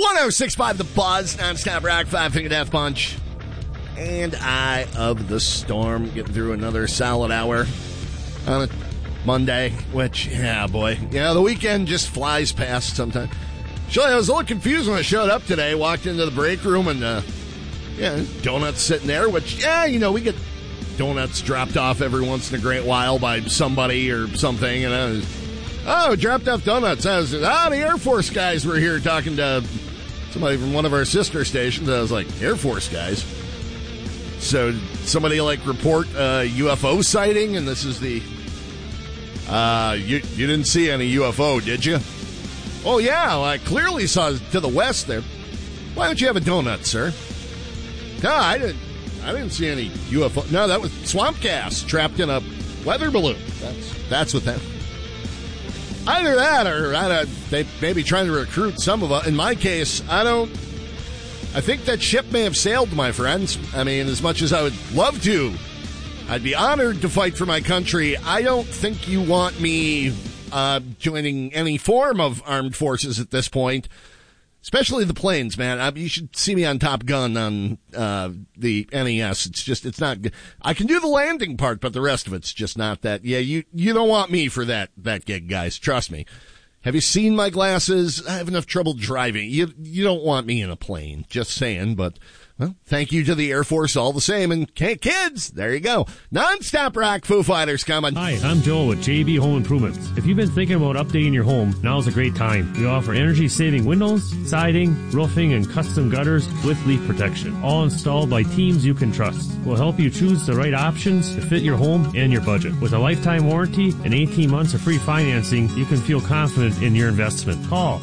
106.5 The Buzz, non-stop rock, 5 Finger Death Punch, and Eye of the Storm. Getting through another solid hour on a Monday, which, yeah, boy. Yeah, the weekend just flies past sometimes. Actually, I was a little confused when I showed up today. Walked into the break room and, donuts sitting there, which, we get donuts dropped off every once in a great while by somebody or something, and I was, dropped off donuts. I was, the Air Force guys were here talking to somebody from one of our sister stations. I was like, Air Force guys? So somebody, report a UFO sighting, and this is the, you didn't see any UFO, did you? Oh, yeah, I clearly saw to the west there. Why don't you have a donut, sir? No, I didn't see any UFO. No, that was swamp gas trapped in a weather balloon. That's what that. Either that or they may be trying to recruit some of us. In my case, I think that ship may have sailed, my friends. I mean, as much as I would love to, I'd be honored to fight for my country. I don't think you want me joining any form of armed forces at this point. Especially the planes, man. You should see me on Top Gun on the NES. It's not good. I can do the landing part, but the rest of it's just not that. Yeah, you don't want me for that gig, guys. Trust me. Have you seen my glasses? I have enough trouble driving. You don't want me in a plane. Just saying, but... Well, thank you to the Air Force all the same. And hey, kids, there you go. Non-stop rock, Foo Fighters coming. Hi, I'm Joel with JB Home Improvements. If you've been thinking about updating your home, now's a great time. We offer energy-saving windows, siding, roofing, and custom gutters with leak protection. All installed by teams you can trust. We'll help you choose the right options to fit your home and your budget. With a lifetime warranty and 18 months of free financing, you can feel confident in your investment. Call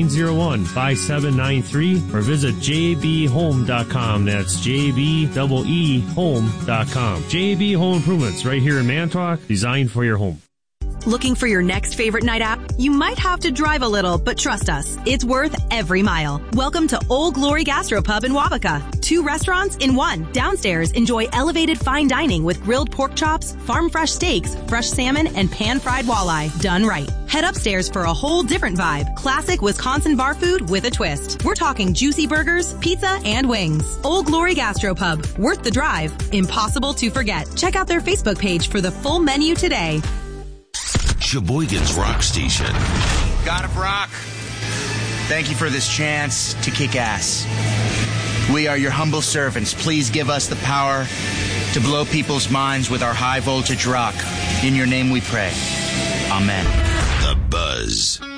901-5793 or visit jbhome.com. That's JBEE-home.com. JB Home Improvements right here in Manitowoc, designed for your home. Looking for your next favorite night out? You might have to drive a little, but trust us, it's worth every mile. Welcome to Old Glory Gastropub in Wabaka. 2 restaurants in one. Downstairs, enjoy elevated fine dining with grilled pork chops, farm fresh steaks, fresh salmon, and pan-fried walleye. Done right. Head upstairs for a whole different vibe. Classic Wisconsin bar food with a twist. We're talking juicy burgers, pizza, and wings. Old Glory Gastropub. Worth the drive. Impossible to forget. Check out their Facebook page for the full menu today. Sheboygan's Rock Station. God of Rock, thank you for this chance to kick ass. We are your humble servants. Please give us the power to blow people's minds with our high voltage rock. In your name we pray. Amen. The Buzz.